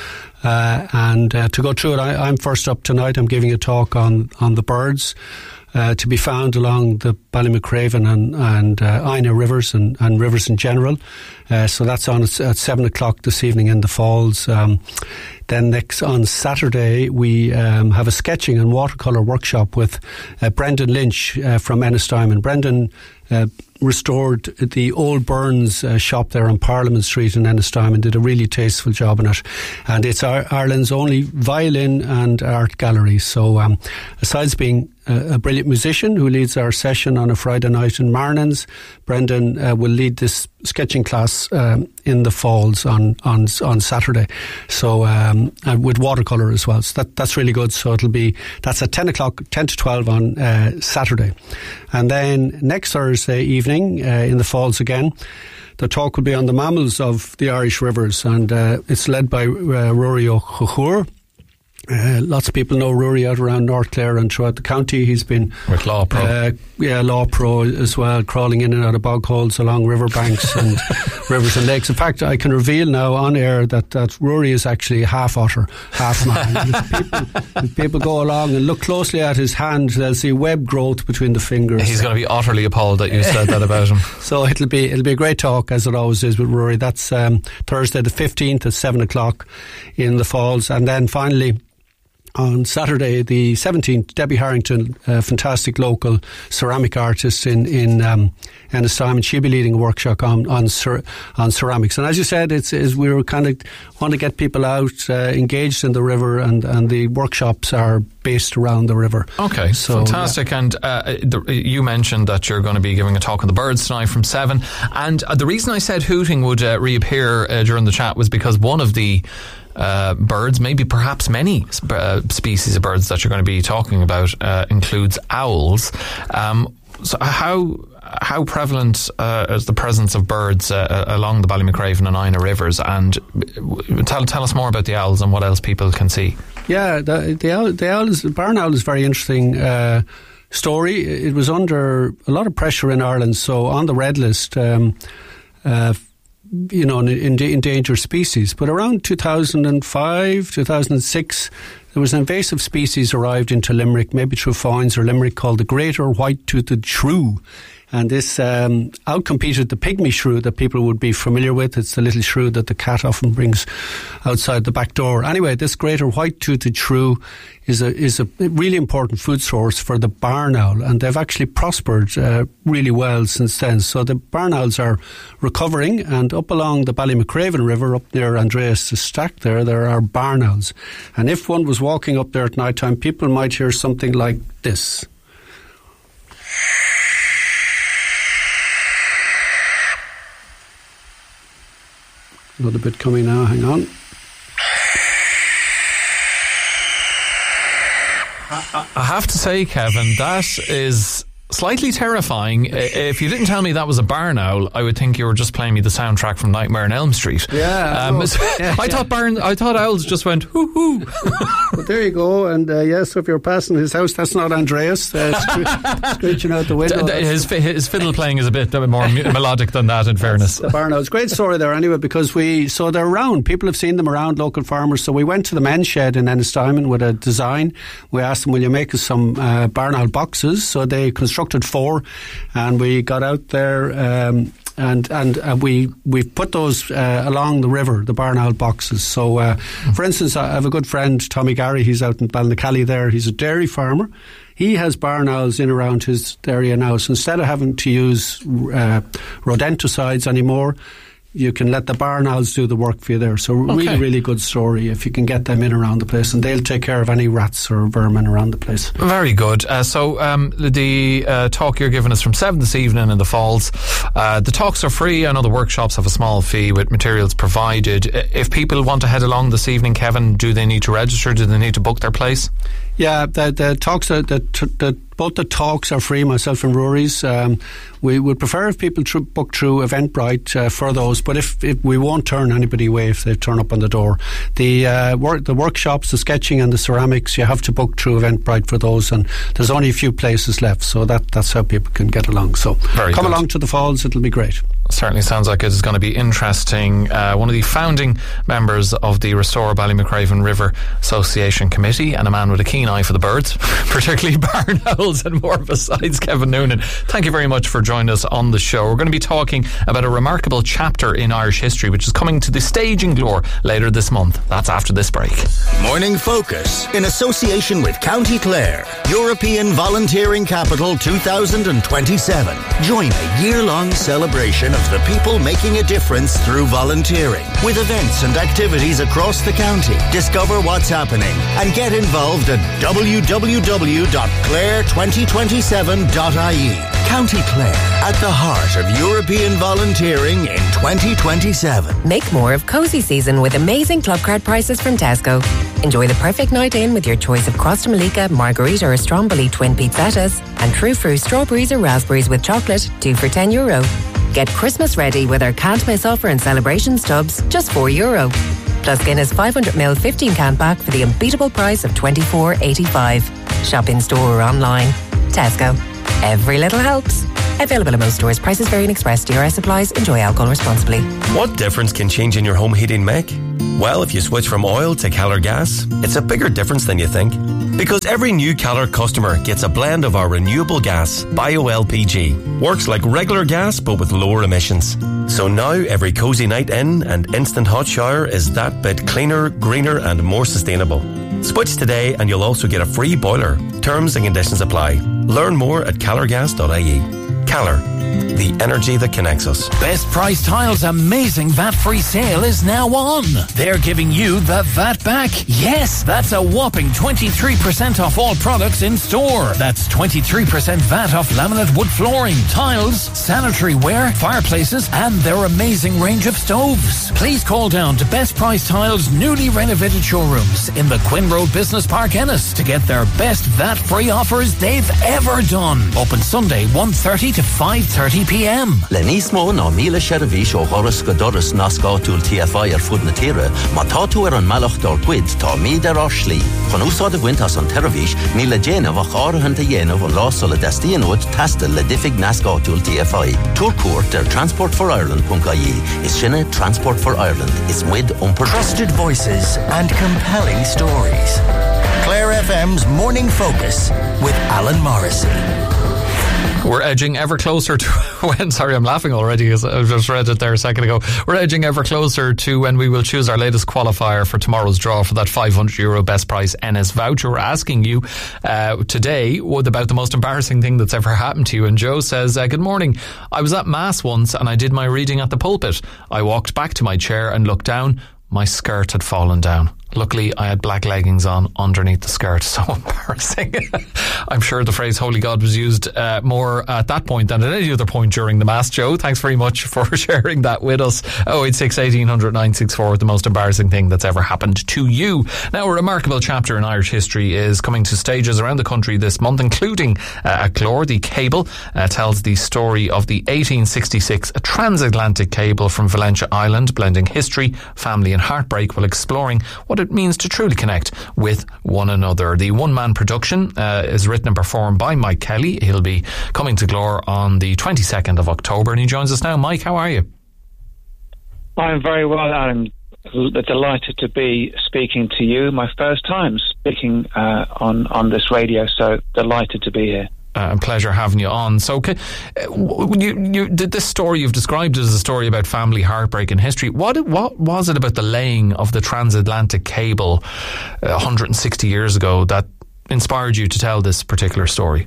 [SPEAKER 17] And to go through it, I'm first up tonight. I'm giving a talk on the birds to be found along the Ballymacraven and Ina rivers and rivers in general. So that's on at 7 o'clock this evening in the Falls. Then next on Saturday we have a sketching and watercolour workshop with Brendan Lynch from Ennistimon. Brendan restored the old Burns shop there on Parliament Street in Ennistimon, did a really tasteful job in it, and it's Ireland's only violin and art gallery. So besides being a brilliant musician who leads our session on a Friday night in Marnans, Brendan will lead this sketching class in the Falls on Saturday, so with watercolour as well. So that's really good. So that's at 10 to 12 on Saturday. And then next Thursday evening in the Falls again, the talk will be on the mammals of the Irish rivers, and it's led by Rory O'Chuchur. Lots of people know Rory out around North Clare and throughout the county. He's been
[SPEAKER 1] with Law Pro.
[SPEAKER 17] Law Pro as well, crawling in and out of bog holes along riverbanks and rivers and lakes. In fact, I can reveal now on air that Rory is actually half otter, half man. If people go along and look closely at his hand, they'll see web growth between the fingers.
[SPEAKER 1] He's going to be utterly appalled that you said that about him.
[SPEAKER 17] So it'll be a great talk, as it always is with Rory. That's Thursday the 15th at 7 o'clock in the Falls. And then finally, on Saturday the 17th, Debbie Harrington, a fantastic local ceramic artist in Ennistimon, she'll be leading a workshop on ceramics. And as you said, we were kind of want to get people out engaged in the river, and the workshops are based around the river.
[SPEAKER 1] Okay, so fantastic. Yeah. And you mentioned that you're going to be giving a talk on the birds tonight from 7. And the reason I said hooting would reappear during the chat was because one of the birds, maybe perhaps many species of birds that you're going to be talking about includes owls. So how prevalent is the presence of birds along the Ballymacraven and Ina rivers? And tell us more about the owls and what else people can see.
[SPEAKER 17] Yeah, the barn owl is a very interesting story. It was under a lot of pressure in Ireland, so on the red list. Endangered species. But around 2005, 2006, there was an invasive species arrived into Limerick, maybe through Foynes or Limerick, called the greater white-toothed shrew. And this outcompeted the pygmy shrew that people would be familiar with. It's the little shrew that the cat often brings outside the back door. Anyway, this greater white-toothed shrew is a really important food source for the barn owl, and they've actually prospered really well since then. So the barn owls are recovering, and up along the Ballymacraven River, up near Andreas the Stack there are barn owls. And if one was walking up there at night time, people might hear something like this. Another bit coming now, hang on.
[SPEAKER 1] I have to say, Kevin, that is slightly terrifying. If you didn't tell me that was a barn owl, I would think you were just playing me the soundtrack from Nightmare on Elm Street.
[SPEAKER 17] Yeah.
[SPEAKER 1] I thought owls just went hoo hoo.
[SPEAKER 17] But there you go. And so if you're passing his house, that's not Andreas screeching out the window.
[SPEAKER 1] His fiddle playing is a bit more melodic than that, in fairness.
[SPEAKER 17] The barn owls. Great story there anyway, because they're around. People have seen them around, local farmers. So we went to the men's shed in Ennistimon with a design. We asked them, will you make us some barn owl boxes? So they constructed 4, and we got out there and we've put those along the river, the barn owl boxes. So for instance, I have a good friend, Tommy Gary. He's out in Ballinacally there. He's a dairy farmer. He has barn owls in around his area now, so instead of having to use rodenticides anymore, you can let the barn owls do the work for you there. So really, really good story if you can get them in around the place, and they'll take care of any rats or vermin around the place.
[SPEAKER 1] Very good. So the talk you're giving us from 7 this evening in the Falls. The talks are free. I know the workshops have a small fee with materials provided. If people want to head along this evening, Kevin, do they need to register? Do they need to book their place?
[SPEAKER 17] Yeah, the talks are both the talks are free, myself and Rory's. We would prefer if people book through Eventbrite for those, but if we won't turn anybody away if they turn up on the door. The workshops, the sketching and the ceramics, you have to book through Eventbrite for those, and there's only a few places left, so that's how people can get along. So come along to the Falls, it'll be great.
[SPEAKER 1] Certainly sounds like it's going to be interesting. One of the founding members of the Restore Ballymacraven River Association Committee, and a man with a keen eye for the birds, particularly barn owls and more besides, Kevin Noonan. Thank you very much for joining us on the show. We're going to be talking about a remarkable chapter in Irish history which is coming to the stage in Glore later this month. That's after this break.
[SPEAKER 3] Morning Focus, in association with County Clare, European Volunteering Capital 2027. Join a year-long celebration of the people making a difference through volunteering, with events and activities across the county. Discover what's happening and get involved at www.clare2027.ie. County Clare, at the heart of European volunteering in 2027.
[SPEAKER 18] Make more of cosy season with amazing club card prices from Tesco. Enjoy the perfect night in with your choice of Costa Malika, Margarita or Stromboli twin pizzettas, and True Fruit strawberries or raspberries with chocolate, 2 for €10. Get Christmas ready with our can't miss offer and celebrations tubs, just €4. Plus Guinness 500ml 15 can pack for the unbeatable price of $24.85. Shop in store or online. Tesco. Every little helps. Available in most stores. Prices vary in Express. DRS applies. Enjoy alcohol responsibly.
[SPEAKER 19] What difference can changing your home heating make? Well, if you switch from oil to Keller gas, it's a bigger difference than you think. Because every new Keller customer gets a blend of our renewable gas, BioLPG. Works like regular gas but with lower emissions. So now every cosy night in and instant hot shower is that bit cleaner, greener and more sustainable. Switch today and you'll also get a free boiler. Terms and conditions apply. Learn more at kellergas.ie. Keller, the energy that connects us.
[SPEAKER 20] Best Price Tiles' amazing VAT-free sale is now on. They're giving you the VAT back. Yes, that's a whopping 23% off all products in store. That's 23% VAT off laminate wood flooring, tiles, sanitary ware, fireplaces, and their amazing range of stoves. Please call down to Best Price Tiles' newly renovated showrooms in the Quinn Road Business Park, Ennis, to get their best VAT-free offers they've ever done. Open Sunday 1:30 to 5:30 p.m.
[SPEAKER 21] Lenísmo ná míle shervís ó Horace go Doris nascáúil TFI fud na tíre, má táú an malach dor quid tá míad Ashley. Chun úsáid a ghaintas an tervís, ní le déanamh ach árahananta dhéanamh an lásol a destíanúid testa le diffig nascáúil TFI. Túrcuairt transportforireland.ie is sinne Transport for Ireland. Is muid umpur.
[SPEAKER 3] Trusted voices and compelling stories. Clare FM's Morning Focus with Alan Morrissey.
[SPEAKER 1] We're edging ever closer to when, sorry, I'm laughing already because I just read it there a second ago. We're edging ever closer to when we will choose our latest qualifier for tomorrow's draw for that €500 Best Price Ennis voucher. We're asking you today about the most embarrassing thing that's ever happened to you. And Joe says, good morning. I was at Mass once and I did my reading at the pulpit. I walked back to my chair and looked down. My skirt had fallen down. Luckily, I had black leggings on underneath the skirt. So embarrassing. I'm sure the phrase Holy God was used more at that point than at any other point during the Mass. Joe, thanks very much for sharing that with us. 086 1800 964, the most embarrassing thing that's ever happened to you. Now, a remarkable chapter in Irish history is coming to stages around the country this month, including at Glore. The cable tells the story of the 1866 transatlantic cable from Valentia Island, blending history, family and heartbreak while exploring what it means to truly connect with one another. The one-man production is written and performed by Mike Kelly. He'll be coming to Glore on the 22nd of October and he joins us now. Mike, how are you?
[SPEAKER 22] I'm very well, Alan. Delighted to be speaking to you. My first time speaking on this radio, so delighted to be here.
[SPEAKER 1] Pleasure having you on. So, you did this story you've described as a story about family heartbreak and history. What was it about the laying of the transatlantic cable 160 years ago that inspired you to tell this particular story?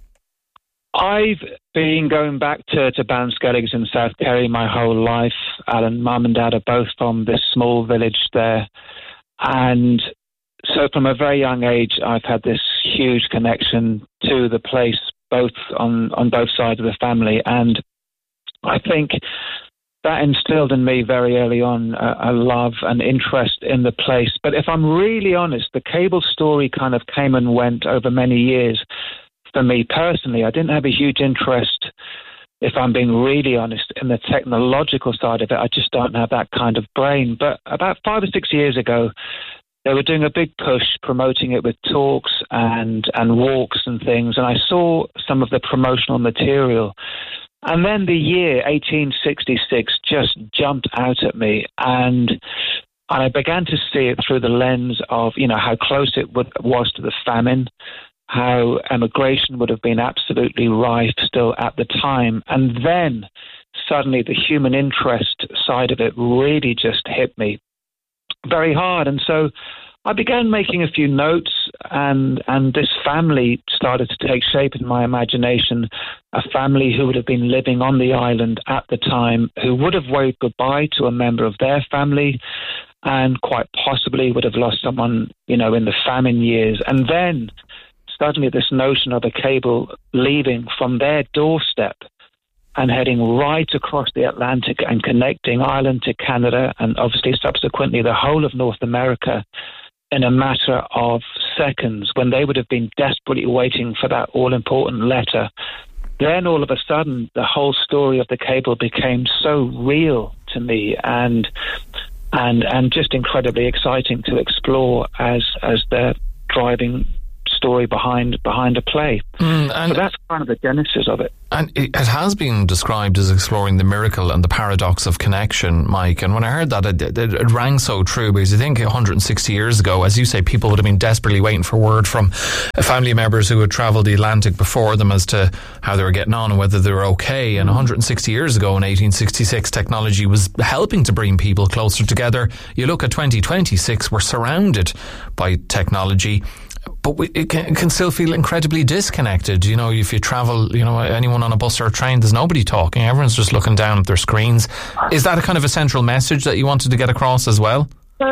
[SPEAKER 22] I've been going back to Ballinskelligs in South Kerry my whole life. Alan, Mum and Dad are both from this small village there, and so from a very young age, I've had this huge connection to the place, both on both sides of the family. And I think that instilled in me very early on a love and interest in the place. But if I'm really honest, the cable story kind of came and went over many years. for me personally, I didn't have a huge interest, if I'm being really honest, in the technological side of it. I just don't have that kind of brain. But about 5 or 6 years ago, they were doing a big push promoting it with talks and walks and things. And I saw some of the promotional material. And then the year 1866 just jumped out at me. And I began to see it through the lens of, how close it was to the famine, how emigration would have been absolutely rife still at the time. And then suddenly the human interest side of it really just hit me very hard. And so I began making a few notes, and this family started to take shape in my imagination, a family who would have been living on the island at the time, who would have waved goodbye to a member of their family and quite possibly would have lost someone, in the famine years. And then suddenly this notion of a cable leaving from their doorstep and heading right across the Atlantic and connecting Ireland to Canada and obviously subsequently the whole of North America in a matter of seconds, when they would have been desperately waiting for that all-important letter. Then all of a sudden, the whole story of the cable became so real to me and just incredibly exciting to explore as the driving story behind a play. So that's kind of the genesis of it.
[SPEAKER 1] And it has been described as exploring the miracle and the paradox of connection, Mike. And when I heard that, it rang so true, because I think 160 years ago, as you say, people would have been desperately waiting for word from family members who had travelled the Atlantic before them as to how they were getting on and whether they were okay. And 160 years ago, in 1866, technology was helping to bring people closer together. You look at 2026, we're surrounded by technology, but it can still feel incredibly disconnected. If you travel, anyone on a bus or a train, there's nobody talking. Everyone's just looking down at their screens. Is that a kind of a central message that you wanted to get across as well?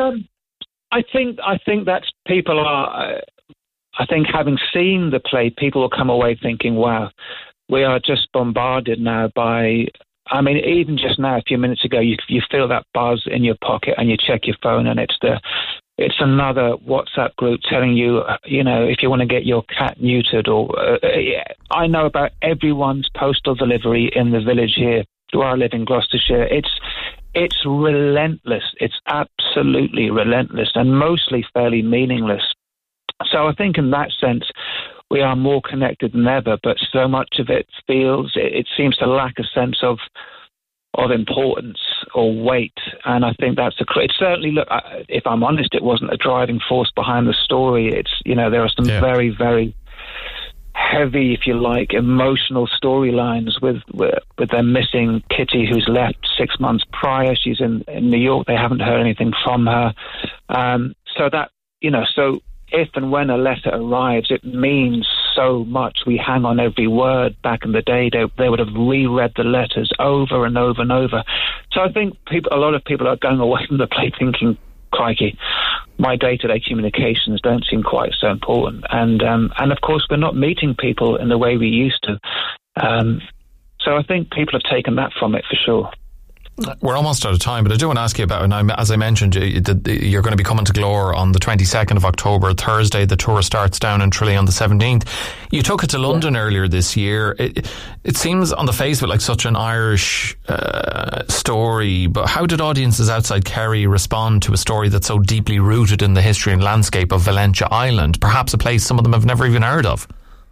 [SPEAKER 22] I think that people are. I think having seen the play, people will come away thinking, "Wow, we are just bombarded now by." I mean, even just now, a few minutes ago, you feel that buzz in your pocket, and you check your phone, and it's another WhatsApp group telling you, if you want to get your cat neutered, or I know about everyone's postal delivery in the village here where I live in Gloucestershire. It's relentless. It's absolutely relentless and mostly fairly meaningless. So I think in that sense, we are more connected than ever, but so much of it seems to lack a sense of importance or weight, and I think that's it certainly, look, if I'm honest, it wasn't a driving force behind the story. It's there are some very, very heavy, if you like, emotional storylines with them missing Kitty, who's left 6 months prior. She's in New York. They haven't heard anything from her, so that so if and when a letter arrives, it means so much. We hang on every word. Back in the day, they would have reread the letters over and over and over. So I think a lot of people are going away from the play thinking, crikey, my day-to-day communications don't seem quite so important. And of course, we're not meeting people in the way we used to. So I think people have taken that from it for sure.
[SPEAKER 1] We're almost out of time, but I do want to ask you about, and as I mentioned, you're going to be coming to Glore on the 22nd of October, Thursday. The tour starts down in Tralee on the 17th. You took it to London earlier this year. It seems on the face of it like such an Irish story, but how did audiences outside Kerry respond to a story that's so deeply rooted in the history and landscape of Valentia Island, perhaps a place some of them have never even heard of?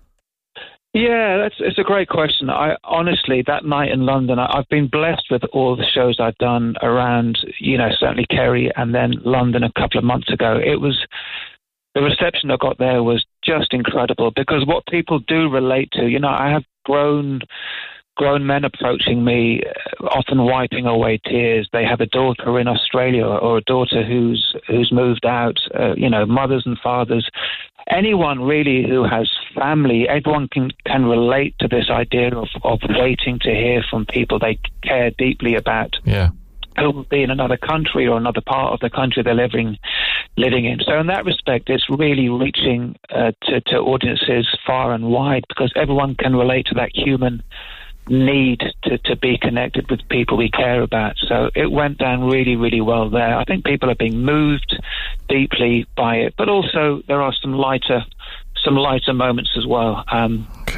[SPEAKER 22] Yeah, it's a great question. I honestly, that night in London, I've been blessed with all the shows I've done around, certainly Kerry and then London a couple of months ago. The reception I got there was just incredible, because what people do relate to, I have grown men approaching me, often wiping away tears. They have a daughter in Australia or a daughter who's moved out, mothers and fathers. Anyone really who has family, everyone can relate to this idea of waiting to hear from people they care deeply about.
[SPEAKER 1] Yeah.
[SPEAKER 22] Who will be in another country or another part of the country they're living in. So in that respect, it's really reaching to audiences far and wide, because everyone can relate to that human need to be connected with people we care about. So it went down really, really well there. I think people are being moved deeply by it, but also there are some lighter moments as well.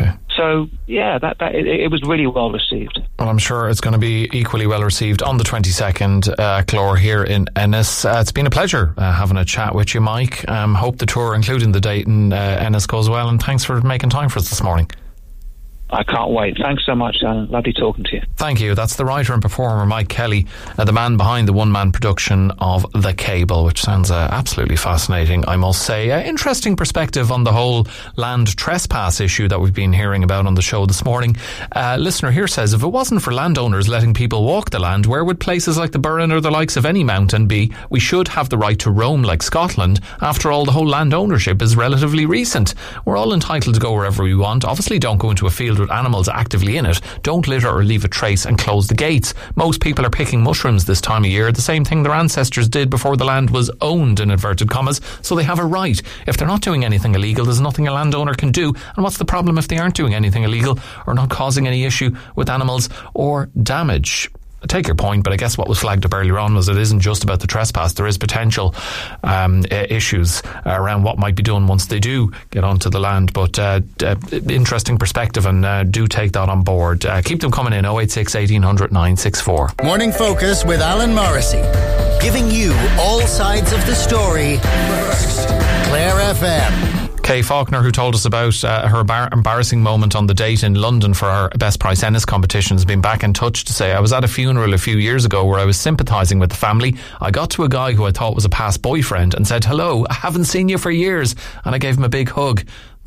[SPEAKER 22] So, yeah, it was really well received.
[SPEAKER 1] Well, I'm sure it's going to be equally well received on the 22nd, Clore, here in Ennis. It's been a pleasure having a chat with you, Mike. Hope the tour, including the date in Ennis, goes well, and thanks for making time for us this morning.
[SPEAKER 22] I can't wait. Thanks so much, Alan. Lovely talking to you.
[SPEAKER 1] Thank you. That's the writer and performer Mike Kelly, the man behind the one-man production of The Cable, which sounds absolutely fascinating, I must say. Interesting perspective on the whole land trespass issue that we've been hearing about on the show this morning. Listener here says, if it wasn't for landowners letting people walk the land, where would places like the Burren or the likes of any mountain be? We should have the right to roam like Scotland. After all, the whole land ownership is relatively recent. We're all entitled to go wherever we want. Obviously, don't go into a field with animals actively in it. Don't litter or leave a trace, and close the gates. Most people are picking mushrooms this time of year, the same thing their ancestors did before the land was owned, in inverted commas, so they have a right. If they're not doing anything illegal, there's nothing a landowner can do. And what's the problem if they aren't doing anything illegal or not causing any issue with animals or damage? I take your point, but I guess what was flagged up earlier on was it isn't just about the trespass. There is potential issues around what might be done once they do get onto the land. But interesting perspective, and do take that on board. Keep them coming in, 086 1800 964.
[SPEAKER 3] Morning Focus with Alan Morrissey, giving you all sides of the story first. Clare FM.
[SPEAKER 1] Kay Faulkner, who told us about her embarrassing moment on the date in London for her Best Price Ennis competition, has been back in touch to say, I was at a funeral a few years ago where I was sympathising with the family. I got to a guy who I thought was a past boyfriend and said, hello, I haven't seen you for years, and I gave him a big hug.